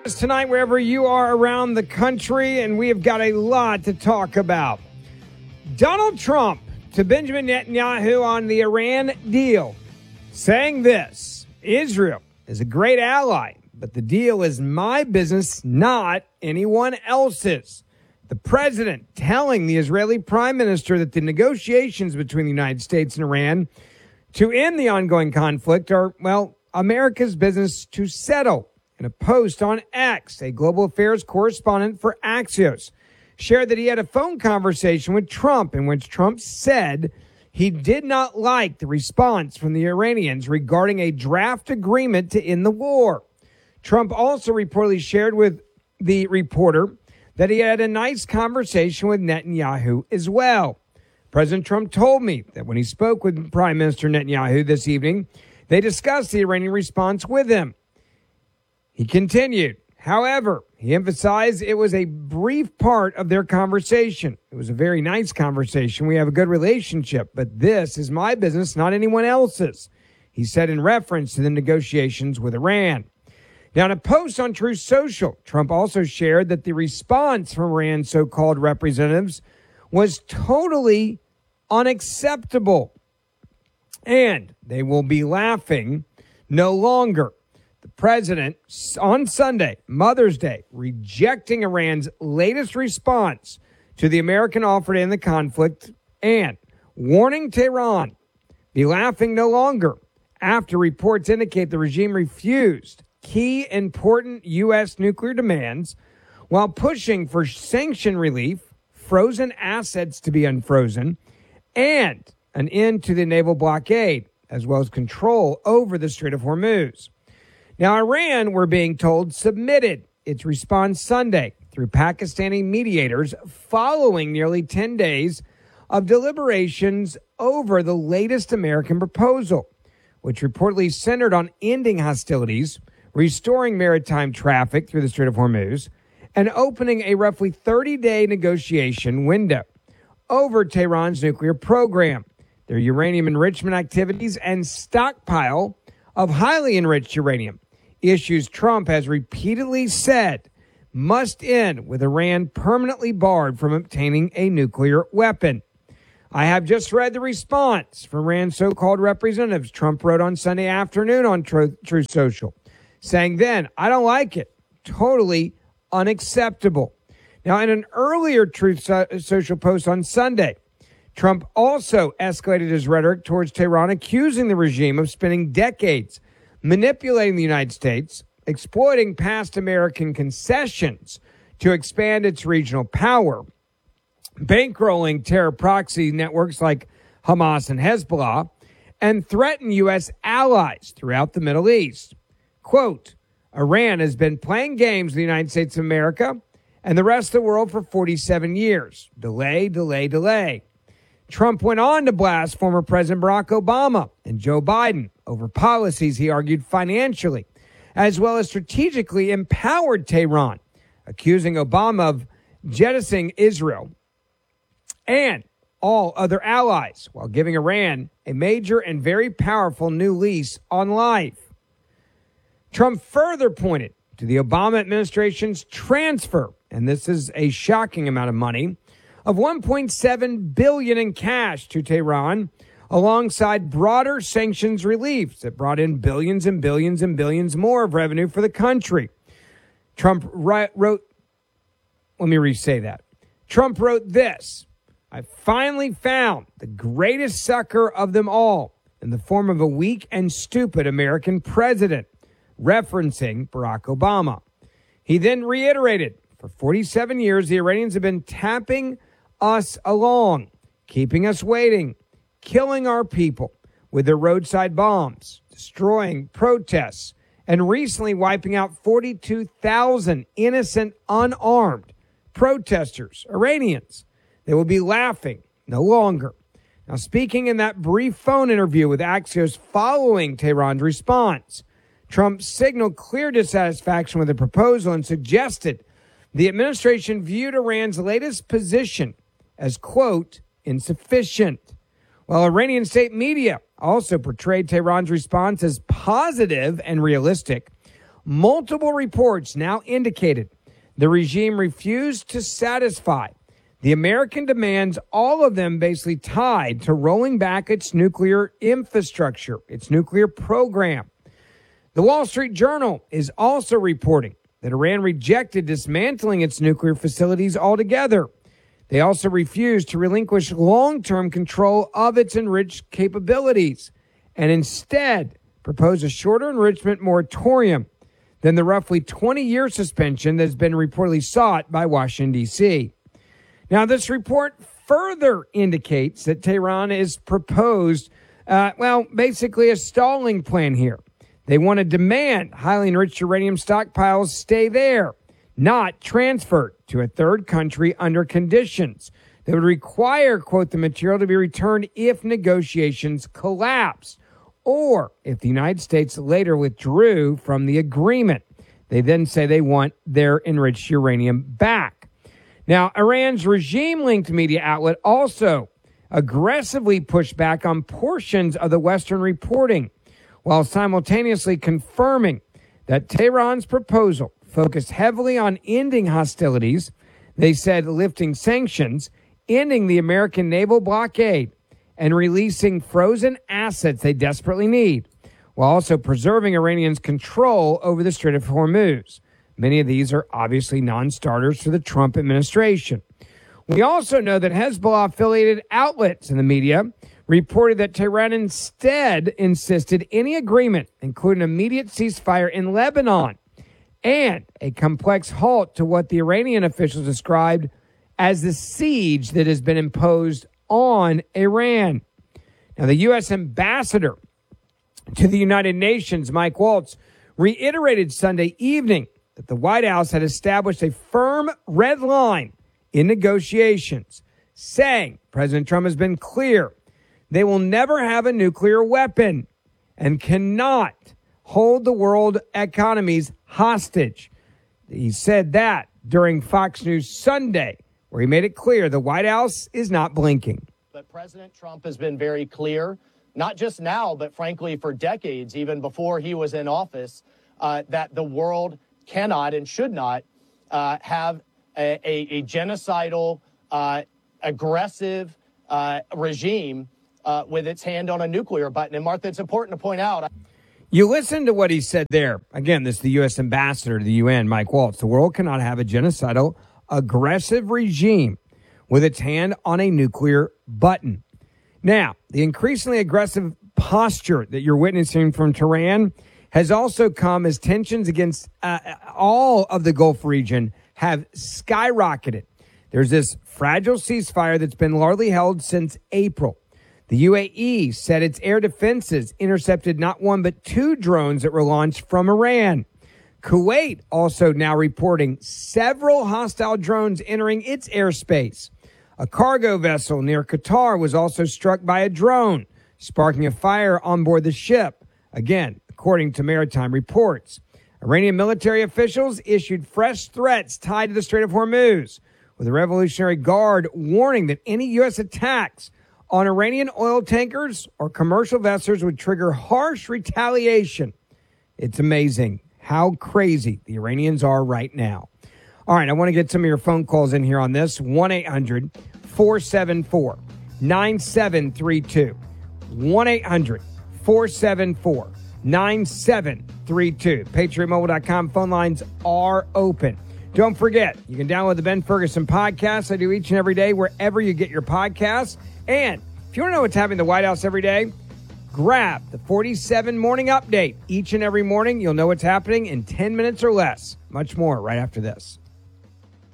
Tonight, wherever you are around the country, and we have got a lot to talk about. Donald Trump to Benjamin Netanyahu on the Iran deal, saying this: Israel is a great ally, but the deal is my business, not anyone else's. The president telling the Israeli prime minister that the negotiations between the United States and Iran to end the ongoing conflict are, well, America's business to settle. In a post on X, a global affairs correspondent for Axios shared that he had a phone conversation with Trump in which Trump said he did not like the response from the Iranians regarding a draft agreement to end the war. Trump also reportedly shared with the reporter that he had a nice conversation with Netanyahu as well. President Trump told me that when he spoke with Prime Minister Netanyahu this evening, they discussed the Iranian response with him. He continued, however, he emphasized it was a brief part of their conversation. It was a very nice conversation. We have a good relationship, but this is my business, not anyone else's, he said in reference to the negotiations with Iran. Now, in a post on Truth Social, Trump also shared that the response from Iran's so-called representatives was totally unacceptable, and they will be laughing no longer. The president, on Sunday, Mother's Day, rejecting Iran's latest response to the American offer to end the conflict and warning Tehran, be laughing no longer, after reports indicate the regime refused key important U.S. nuclear demands while pushing for sanction relief, frozen assets to be unfrozen, and an end to the naval blockade, as well as control over the Strait of Hormuz. Now, Iran, we're being told, submitted its response Sunday through Pakistani mediators following nearly 10 days of deliberations over the latest American proposal, which reportedly centered on ending hostilities, restoring maritime traffic through the Strait of Hormuz, and opening a roughly 30-day negotiation window over Tehran's nuclear program, their uranium enrichment activities, and stockpile of highly enriched uranium, issues Trump has repeatedly said must end with Iran permanently barred from obtaining a nuclear weapon. I have just read the response from Iran's so-called representatives, Trump wrote on Sunday afternoon on Truth Social, saying then, I don't like it. Totally unacceptable. Now, in an earlier Truth Social post on Sunday, Trump also escalated his rhetoric towards Tehran, accusing the regime of spending decades manipulating the United States, exploiting past American concessions to expand its regional power, bankrolling terror proxy networks like Hamas and Hezbollah, and threaten U.S. allies throughout the Middle East. Quote, Iran has been playing games with the United States of America and the rest of the world for 47 years. Delay, delay, delay. Trump went on to blast former President Barack Obama and Joe Biden over policies he argued financially, as well as strategically empowered Tehran, accusing Obama of jettisoning Israel and all other allies while giving Iran a major and very powerful new lease on life. Trump further pointed to the Obama administration's transfer, and this is a shocking amount of money, of $1.7 billion in cash to Tehran, alongside broader sanctions reliefs that brought in billions and billions and billions more of revenue for the country. Trump wrote, let me re-say that. Trump wrote this: I finally found the greatest sucker of them all in the form of a weak and stupid American president, referencing Barack Obama. He then reiterated, for 47 years, the Iranians have been tapping us along, keeping us waiting, killing our people with their roadside bombs, destroying protests, and recently wiping out 42,000 innocent, unarmed protesters, Iranians. They will be laughing no longer. Now, speaking in that brief phone interview with Axios following Tehran's response, Trump signaled clear dissatisfaction with the proposal and suggested the administration viewed Iran's latest position as, quote, insufficient. While Iranian state media also portrayed Tehran's response as positive and realistic, multiple reports now indicated the regime refused to satisfy the American demands, all of them basically tied to rolling back its nuclear infrastructure, its nuclear program. The Wall Street Journal is also reporting that Iran rejected dismantling its nuclear facilities altogether. They also refused to relinquish long-term control of its enriched capabilities and instead proposed a shorter enrichment moratorium than the roughly 20-year suspension that has been reportedly sought by Washington, D.C. Now, this report further indicates that Tehran has proposed, basically a stalling plan here. They want to demand highly enriched uranium stockpiles stay there, not transferred to a third country under conditions that would require, quote, the material to be returned if negotiations collapse, or if the United States later withdrew from the agreement. They then say they want their enriched uranium back. Now, Iran's regime-linked media outlet also aggressively pushed back on portions of the Western reporting, while simultaneously confirming that Tehran's proposal focused heavily on ending hostilities. They said lifting sanctions, ending the American naval blockade, and releasing frozen assets they desperately need, while also preserving Iranians' control over the Strait of Hormuz. Many of these are obviously non-starters for the Trump administration. We also know that Hezbollah-affiliated outlets in the media reported that Tehran instead insisted any agreement, including an immediate ceasefire in Lebanon and a complex halt to what the Iranian officials described as the siege that has been imposed on Iran. Now, the U.S. ambassador to the United Nations, Mike Waltz, reiterated Sunday evening that the White House had established a firm red line in negotiations, saying President Trump has been clear they will never have a nuclear weapon and cannot hold the world economies hostage. He said that during Fox News Sunday, where he made it clear the White House is not blinking. But President Trump has been very clear, not just now, but frankly for decades, even before he was in office, that the world cannot and should not have a genocidal, aggressive regime with its hand on a nuclear button. And Martha, it's important to point out. You listen to what he said there. Again, this is the U.S. ambassador to the UN, Mike Waltz. The world cannot have a genocidal, aggressive regime with its hand on a nuclear button. Now, the increasingly aggressive posture that you're witnessing from Tehran has also come as tensions against all of the Gulf region have skyrocketed. There's this fragile ceasefire that's been largely held since April. The UAE said its air defenses intercepted not one but two drones that were launched from Iran. Kuwait also now reporting several hostile drones entering its airspace. A cargo vessel near Qatar was also struck by a drone, sparking a fire on board the ship. Again, according to maritime reports. Iranian military officials issued fresh threats tied to the Strait of Hormuz, with the Revolutionary Guard warning that any U.S. attacks on Iranian oil tankers or commercial vessels would trigger harsh retaliation. It's amazing how crazy the Iranians are right now. All right, I want to get some of your phone calls in here on this. 1-800-474-9732. 1-800-474-9732. PatriotMobile.com phone lines are open. Don't forget, you can download the Ben Ferguson podcast. I do each and every day wherever you get your podcasts. And if you want to know what's happening in the White House every day, grab the 47 morning update. Each and every morning, you'll know what's happening in 10 minutes or less. Much more right after this.